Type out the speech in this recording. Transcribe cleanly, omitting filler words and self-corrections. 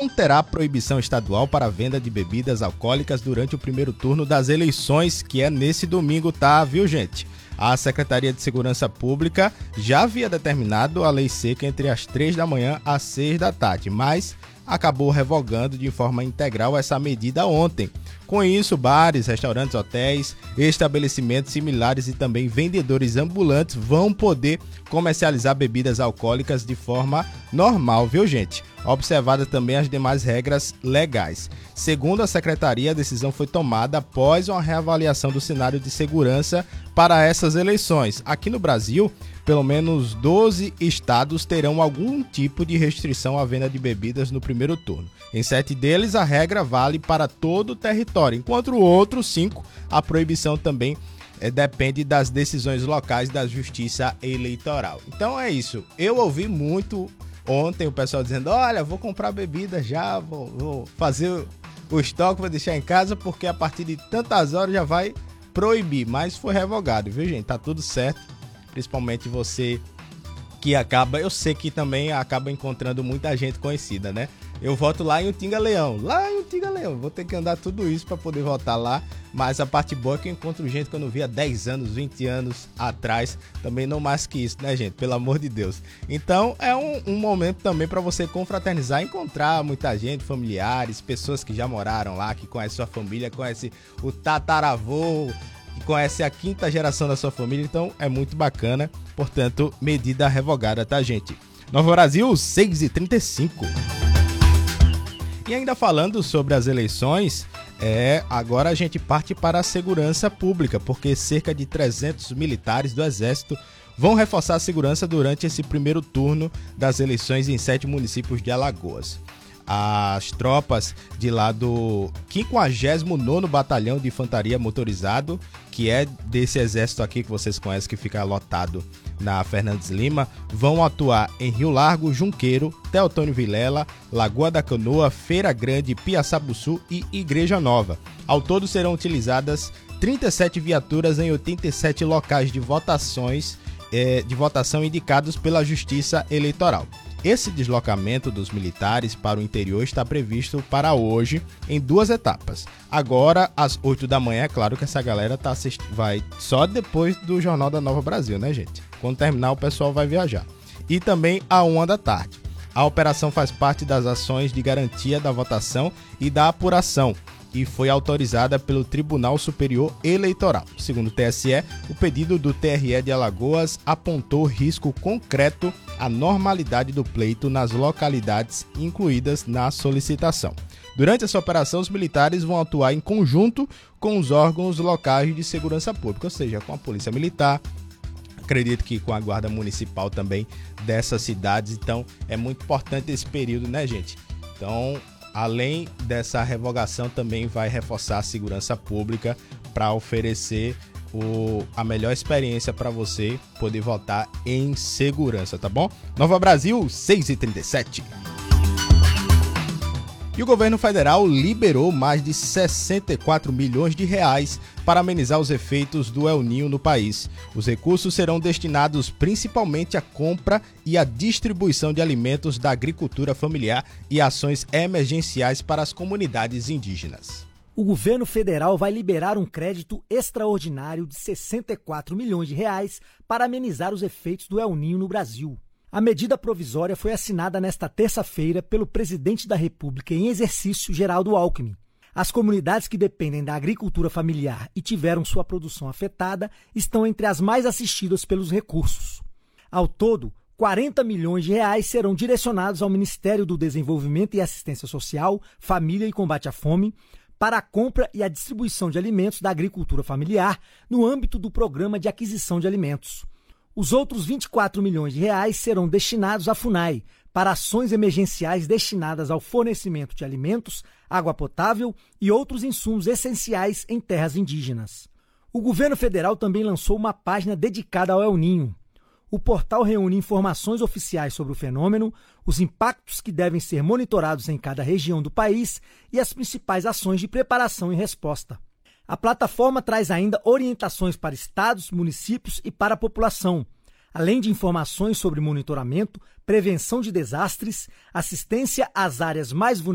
não terá proibição estadual para a venda de bebidas alcoólicas durante o primeiro turno das eleições, que é nesse domingo, tá, viu, gente? A Secretaria de Segurança Pública já havia determinado a lei seca entre as 3 da manhã às 6 da tarde, mas acabou revogando de forma integral essa medida ontem. Com isso, bares, restaurantes, hotéis, estabelecimentos similares e também vendedores ambulantes vão poder comercializar bebidas alcoólicas de forma normal, viu, gente? Observadas também as demais regras legais. Segundo a Secretaria, a decisão foi tomada após uma reavaliação do cenário de segurança para essas eleições. Aqui no Brasil, pelo menos 12 estados terão algum tipo de restrição à venda de bebidas no primeiro turno. Em 7 deles, a regra vale para todo o território, enquanto os outros 5, a proibição também depende das decisões locais da Justiça Eleitoral. Então é isso. Eu ouvi muito ontem o pessoal dizendo, olha, vou comprar bebida já, vou fazer o estoque, vou deixar em casa, porque a partir de tantas horas já vai proibir. Mas foi revogado, viu, gente? Tá tudo certo. Principalmente você que eu sei que também acaba encontrando muita gente conhecida, né? Eu voto lá em Utinga-Leão, vou ter que andar tudo isso para poder votar lá, mas a parte boa é que eu encontro gente que eu não via 10 anos, 20 anos atrás, também não mais que isso, né, gente? Pelo amor de Deus. Então é um momento também para você confraternizar, encontrar muita gente, familiares, pessoas que já moraram lá, que conhecem sua família, conhecem o tataravô, que conhece a 5ª geração da sua família, então é muito bacana, portanto, medida revogada, tá, gente? Nova Brasil, 6h35. E ainda falando sobre as eleições, agora a gente parte para a segurança pública, porque cerca de 300 militares do Exército vão reforçar a segurança durante esse primeiro turno das eleições em 7 municípios de Alagoas. As tropas de lá do 59º Batalhão de Infantaria Motorizado, que é desse exército aqui que vocês conhecem, que fica lotado na Fernandes Lima, vão atuar em Rio Largo, Junqueiro, Teotônio Vilela, Lagoa da Canoa, Feira Grande, Piaçabuçu e Igreja Nova. Ao todo serão utilizadas 37 viaturas em 87 locais de votação indicados pela Justiça Eleitoral. Esse deslocamento dos militares para o interior está previsto para hoje em 2 etapas. Agora, às 8 da manhã, é claro que essa galera vai só depois do Jornal da Nova Brasil, né, gente? Quando terminar, o pessoal vai viajar. E também à 1 da tarde. A operação faz parte das ações de garantia da votação e da apuração e foi autorizada pelo Tribunal Superior Eleitoral. Segundo o TSE, o pedido do TRE de Alagoas apontou risco concreto à normalidade do pleito nas localidades incluídas na solicitação. Durante essa operação, os militares vão atuar em conjunto com os órgãos locais de segurança pública, ou seja, com a Polícia Militar, acredito que com a Guarda Municipal também dessas cidades. Então, é muito importante esse período, né, gente? Então, além dessa revogação, também vai reforçar a segurança pública para oferecer a melhor experiência para você poder votar em segurança, tá bom? Nova Brasil, 6h37. E o governo federal liberou mais de 64 milhões de reais para amenizar os efeitos do El Niño no país. Os recursos serão destinados principalmente à compra e à distribuição de alimentos da agricultura familiar e ações emergenciais para as comunidades indígenas. O governo federal vai liberar um crédito extraordinário de 64 milhões de reais para amenizar os efeitos do El Niño no Brasil. A medida provisória foi assinada nesta terça-feira pelo presidente da República em exercício, Geraldo Alckmin. As comunidades que dependem da agricultura familiar e tiveram sua produção afetada estão entre as mais assistidas pelos recursos. Ao todo, 40 milhões de reais serão direcionados ao Ministério do Desenvolvimento e Assistência Social, Família e Combate à Fome, para a compra e a distribuição de alimentos da agricultura familiar no âmbito do Programa de Aquisição de Alimentos. Os outros 24 milhões de reais serão destinados à FUNAI, para ações emergenciais destinadas ao fornecimento de alimentos, água potável e outros insumos essenciais em terras indígenas. O governo federal também lançou uma página dedicada ao El Niño. O portal reúne informações oficiais sobre o fenômeno, os impactos que devem ser monitorados em cada região do país e as principais ações de preparação e resposta. A plataforma traz ainda orientações para estados, municípios e para a população, além de informações sobre monitoramento, prevenção de desastres, assistência às áreas mais vulneráveis